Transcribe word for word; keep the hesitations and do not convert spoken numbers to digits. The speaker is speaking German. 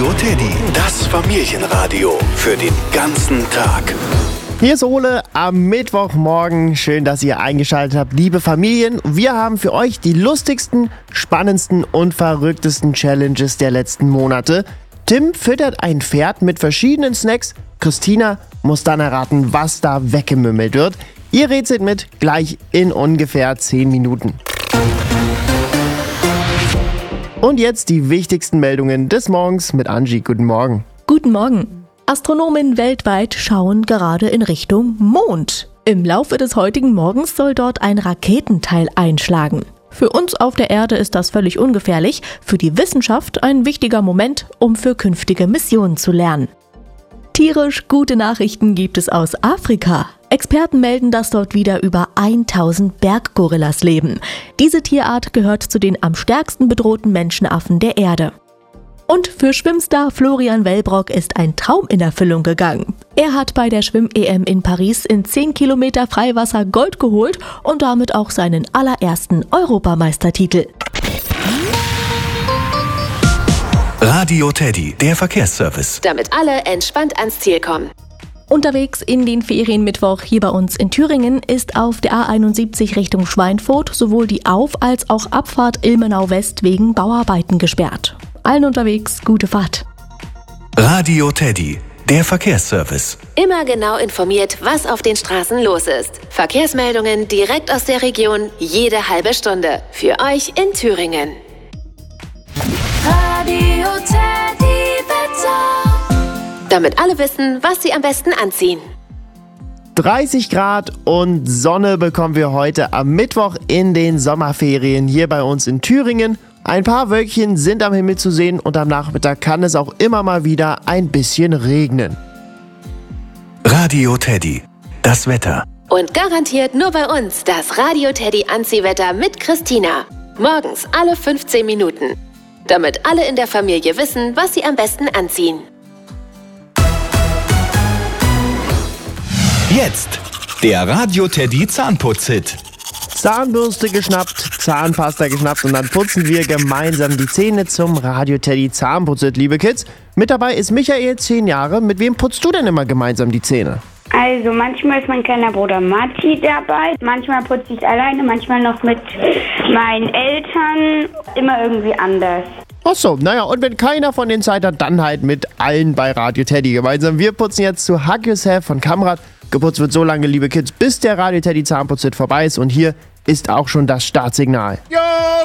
Radio Teddy, das Familienradio für den ganzen Tag. Hier ist Ole am Mittwochmorgen. Schön, dass ihr eingeschaltet habt, liebe Familien. Wir haben für euch die lustigsten, spannendsten und verrücktesten Challenges der letzten Monate. Tim füttert ein Pferd mit verschiedenen Snacks. Christina muss dann erraten, was da weggemümmelt wird. Ihr rätselt mit, gleich in ungefähr zehn Minuten. Und jetzt die wichtigsten Meldungen des Morgens mit Angie. Guten Morgen. Guten Morgen. Astronomen weltweit schauen gerade in Richtung Mond. Im Laufe des heutigen Morgens soll dort ein Raketenteil einschlagen. Für uns auf der Erde ist das völlig ungefährlich, für die Wissenschaft ein wichtiger Moment, um für künftige Missionen zu lernen. Tierisch gute Nachrichten gibt es aus Afrika. Experten melden, dass dort wieder über tausend Berggorillas leben. Diese Tierart gehört zu den am stärksten bedrohten Menschenaffen der Erde. Und für Schwimmstar Florian Wellbrock ist ein Traum in Erfüllung gegangen. Er hat bei der Schwimm-E M in Paris in zehn Kilometer Freiwasser Gold geholt und damit auch seinen allerersten Europameistertitel. Radio Teddy, der Verkehrsservice. Damit alle entspannt ans Ziel kommen. Unterwegs in den Ferienmittwoch hier bei uns in Thüringen ist auf der A einundsiebzig Richtung Schweinfurt sowohl die Auf- als auch Abfahrt Ilmenau West wegen Bauarbeiten gesperrt. Allen unterwegs gute Fahrt. Radio Teddy, der Verkehrsservice. Immer genau informiert, was auf den Straßen los ist. Verkehrsmeldungen direkt aus der Region, jede halbe Stunde. Für euch in Thüringen. Radio Teddy Wetter. Damit alle wissen, was sie am besten anziehen. dreißig Grad und Sonne bekommen wir heute am Mittwoch in den Sommerferien hier bei uns in Thüringen. Ein paar Wölkchen sind am Himmel zu sehen und am Nachmittag kann es auch immer mal wieder ein bisschen regnen. Radio Teddy, das Wetter. Und garantiert nur bei uns das Radio Teddy Anziehwetter mit Christina. Morgens alle fünfzehn Minuten. Damit alle in der Familie wissen, was sie am besten anziehen. Jetzt der Radio Teddy Zahnputz-Hit. Zahnbürste geschnappt, Zahnpasta geschnappt und dann putzen wir gemeinsam die Zähne zum Radio Teddy Zahnputz-Hit, liebe Kids. Mit dabei ist Michael, zehn Jahre. Mit wem putzt du denn immer gemeinsam die Zähne? Also manchmal ist mein kleiner Bruder Matti dabei, manchmal putze ich alleine, manchmal noch mit meinen Eltern, immer irgendwie anders. Ach so, naja, und wenn keiner von den Zeit hat, dann halt mit allen bei Radio Teddy gemeinsam. Wir putzen jetzt zu Hug Yourself von Kamrat. Geputzt wird so lange, liebe Kids, bis der Radio Teddy Zahnputz-Hit vorbei ist und hier ist auch schon das Startsignal. Ja!